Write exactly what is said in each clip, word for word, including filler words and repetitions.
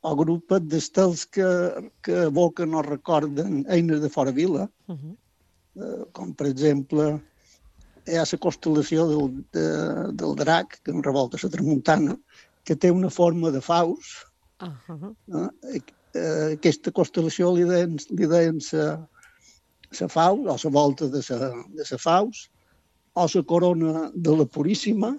o grupos d'estels que, que evoquen o recorden eines de fora vila, uh -huh. eh, com per exemple hi ha la constel·lació del, de, del drac, que en revolta la tramuntana, que té una forma de faus. Uh -huh. eh? Eh, aquesta constel·lació li deien, li deien la, la faus, o la volta de la, de la faus, o la corona de la Puríssima.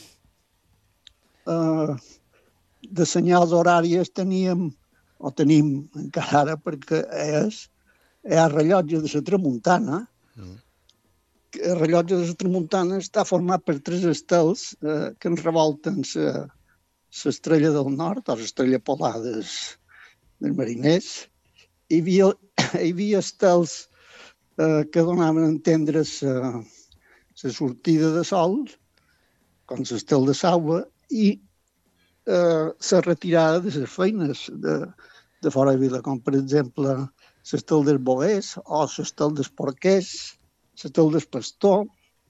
Eh, de senyals horàries teníem, o tenim encara ara, perquè és, hi ha el rellotge de la tramuntana. Mm. El rellotge de la tramuntana està format per tres estels eh, que ens revolten l'estrella del nord, o l'estrella polar dels, dels mariners. Hi havia, hi havia estels eh, que donaven a entendre la sortida de sol, com l'estel de Saua, i eh, la retirada de les feines de, de fora de vila, com per exemple l'estel dels boers o l'estel dels porquers, l'estel del pastor,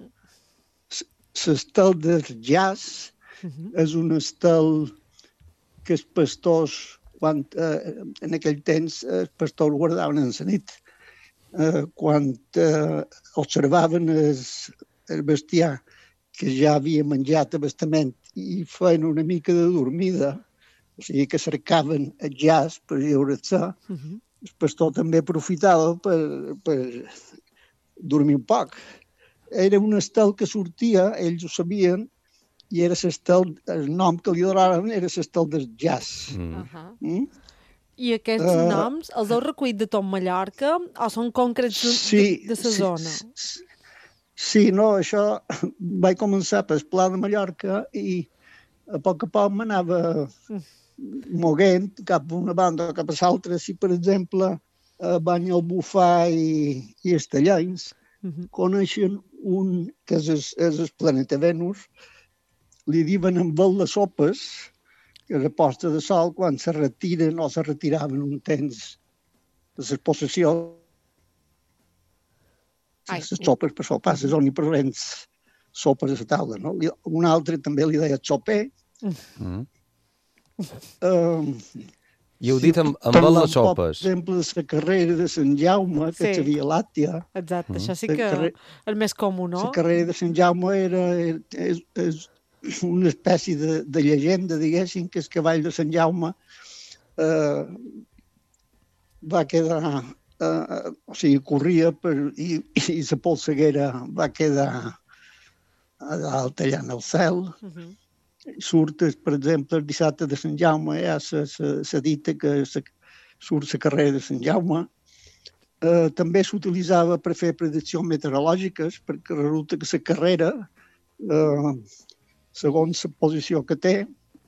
l'estel del jazz. Uh-huh. És un estel que els pastors, quan, eh, en aquell temps, els pastors guardaven en la nit. Eh, quan eh, observaven el, el bestiar que ja havia menjat abastament i feien una mica de dormida, o sigui que cercaven el jazz per lliurar-se, uh-huh. El pastor també aprofitava per, per dormir un poc. Era un estel que sortia, ells ho sabien, i era l'estel, el nom que li donaven era l'estel del jazz. Mm. Uh-huh. Mm? I aquests uh, noms els heu recollit de tot Mallorca o són concrets de, sí, de, de la sí, zona? Sí, sí, no, això vaig començar pel Pla de Mallorca i a poc a poc m'anava mm. moguent cap a una banda o cap a l'altra. Si, per exemple, a Banyalbufar i, i Estellencs uh-huh. coneixen un que és, és el planeta Venus, li diuen amb vel de sopes, que és la posta de sol, quan se retiren o se retiraven un temps de les possessions. Les sopes, per això passa, són omnipresents sopes a la taula, no? Un altre també li deia xoper. Mm. Uh, I heu dit amb, amb vel de sopes. Per exemple, la carrera de Sant Jaume, que és la Via Làctia. Exacte, mm. això sí que carrer, el més comú, no? La carrera de Sant Jaume era, és, és una espècie de, de llegenda, diguéssim, que el cavall de Sant Jaume eh, va quedar, eh, o sigui, corria per, i, i la polseguera va quedar a dalt tallant el cel. Uh-huh. Surt, per exemple, el dissabte de Sant Jaume, hi ha la dita que sa, surt la carrera de Sant Jaume. Eh, també s'utilitzava per fer prediccions meteorològiques, perquè resulta que la carrera, eh, segons la posició que té,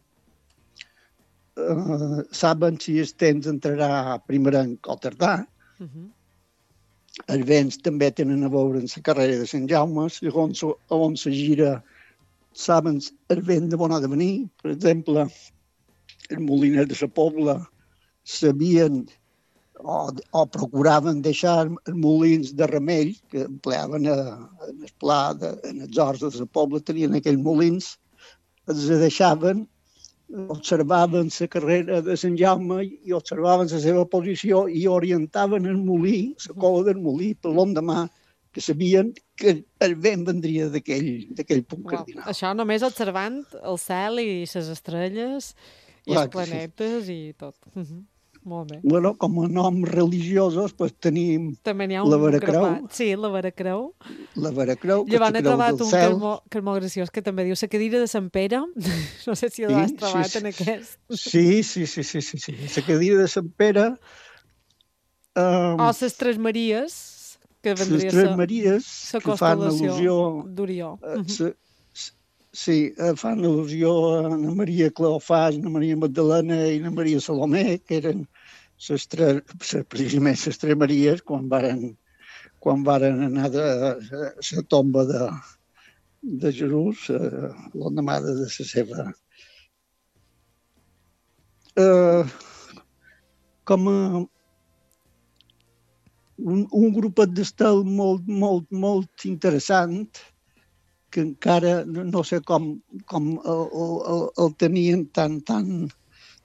eh, saben si el temps entrarà primerenc o tardà. Uh-huh. Els vents també tenen a veure amb la carrera de Sant Jaume, segons on se gira, saben el vent de bon ha de venir. Per exemple, els moliners de la Pobla sabien o, o procuraven deixar els molins de remei, que empleaven a, a el pla, de, en els horts de la Pobla tenien aquells molins, els deixaven, observaven la carrera de Sant Jaume i observaven la seva posició i orientaven el molí, la cova del molí, per l'endemà, que sabien que el vent vendria d'aquell punt wow. cardinal. Això només observant el cel i les estrelles i Clar, els planetes sí. i tot. Uh -huh. Molt bé. Bueno, com a noms religiosos pues, tenim la Veracreu. Sí, la Veracreu. La Veracreu, que Llavors, és la creu del un cel. Mo, que és molt graciós, que també diu la cadira de Sant Pere. No sé si l'has sí, trobat sí, en aquest. Sí, sí, sí, sí, sí, sí. La cadira de Sant Pere. Um, o les Tres Maries, que vendria les Tres Maries, que fan al·lusió d'Orió. Uh, uh-huh. Sí, fan al·lusió a Ana Maria Cleofàs, Ana Maria Magdalena i Ana Maria Salomé, que eren les tres, precisament les Tres Maries, quan varen, quan varen anar a la tomba de, de Jesús, eh, l'endemà de la seva. Eh, com a un, un grupet d'estel molt, molt, molt interessant, que encara no sé com, com el, el, el tenien tan, tan,